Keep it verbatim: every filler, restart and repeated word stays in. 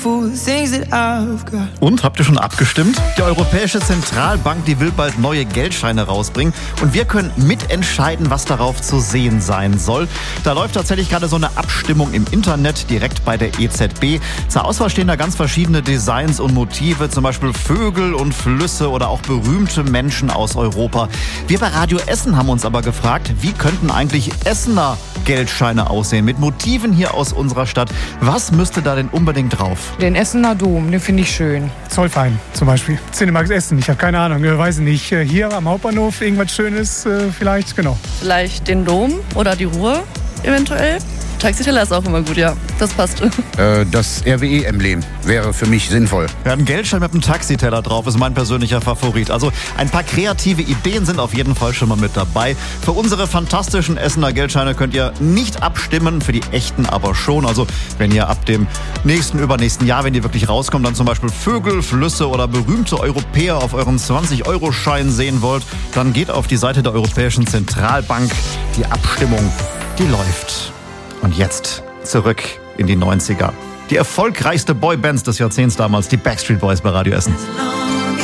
Und, habt ihr schon abgestimmt? Die Europäische Zentralbank, die will bald neue Geldscheine rausbringen. Und wir können mitentscheiden, was darauf zu sehen sein soll. Da läuft tatsächlich gerade so eine Abstimmung im Internet, direkt bei der E Z B. Zur Auswahl stehen da ganz verschiedene Designs und Motive, zum Beispiel Vögel und Flüsse oder auch berühmte Menschen aus Europa. Wir bei Radio Essen haben uns aber gefragt, wie könnten eigentlich Essener Geldscheine aussehen, mit Motiven hier aus unserer Stadt. Was müsste da denn unbedingt drauf? Den Essener Dom, den finde ich schön. Zollverein zum Beispiel. Cinemax Essen, ich habe keine Ahnung, weiß nicht. Hier am Hauptbahnhof irgendwas Schönes vielleicht, genau. Vielleicht den Dom oder die Ruhr eventuell. Taxiteller ist auch immer gut, ja. Das passt. Äh, das R W E-Emblem wäre für mich sinnvoll. Ja, ein Geldschein mit einem Taxiteller drauf ist mein persönlicher Favorit. Also ein paar kreative Ideen sind auf jeden Fall schon mal mit dabei. Für unsere fantastischen Essener Geldscheine könnt ihr nicht abstimmen, für die echten aber schon. Also wenn ihr ab dem nächsten, übernächsten Jahr, wenn die wirklich rauskommen, dann zum Beispiel Vögel, Flüsse oder berühmte Europäer auf euren zwanzig-Euro-Schein sehen wollt, dann geht auf die Seite der Europäischen Zentralbank. Die Abstimmung, die läuft. Und jetzt zurück in die neunziger. Die erfolgreichste Boyband des Jahrzehnts damals, die Backstreet Boys bei Radio Essen.